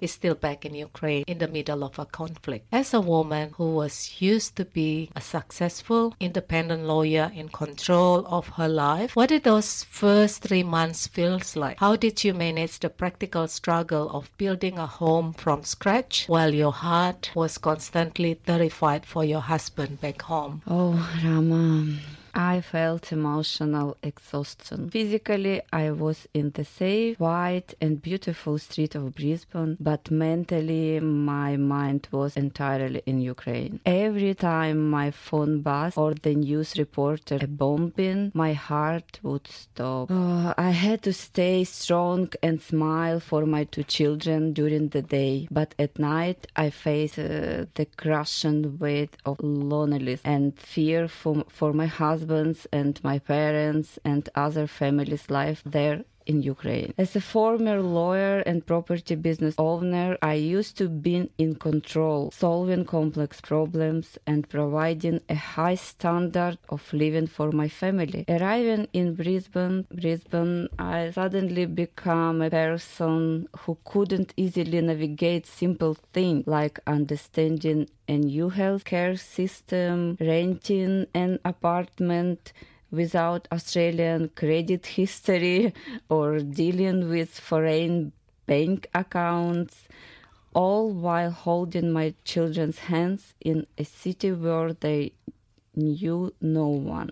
is still back in Ukraine in the middle of a conflict. As a woman who was used to be a successful, independent lawyer in control of her life, what did those first 3 months feel like? How did you manage the practical struggle of building a home from scratch while your heart was constantly terrified for your husband back home? Oh, Rama, I felt emotional exhaustion. Physically, I was in the safe, white and beautiful street of Brisbane, but mentally, my mind was entirely in Ukraine. Every time my phone buzzed or the news reported a bombing, my heart would stop. I had to stay strong and smile for my 2 children during the day, but at night, I faced the crushing weight of loneliness and fear for my husband and my parents and other families' life there in Ukraine. As a former lawyer and property business owner, I used to be in control, solving complex problems and providing a high standard of living for my family. Arriving in Brisbane, I suddenly became a person who couldn't easily navigate simple things like understanding a new healthcare system, renting an apartment without Australian credit history, or dealing with foreign bank accounts, all while holding my children's hands in a city where they knew no one.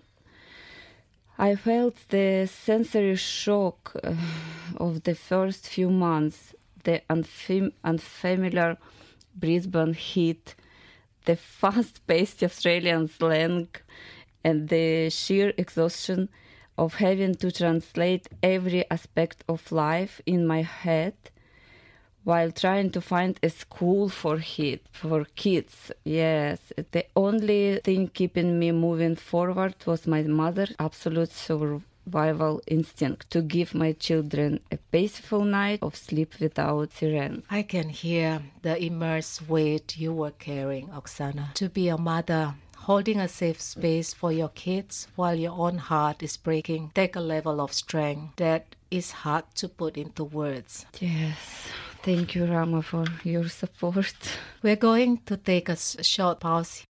I felt the sensory shock of the first few months, the unfamiliar Brisbane heat, the fast-paced Australian slang, and the sheer exhaustion of having to translate every aspect of life in my head while trying to find a school for kids. Yes, the only thing keeping me moving forward was my mother's absolute survival instinct to give my children a peaceful night of sleep without sirens. I can hear the immense weight you were carrying, Oksana. To be a mother, holding a safe space for your kids while your own heart is breaking, take a level of strength that is hard to put into words. Yes, thank you, Rama, for your support. We're going to take a short pause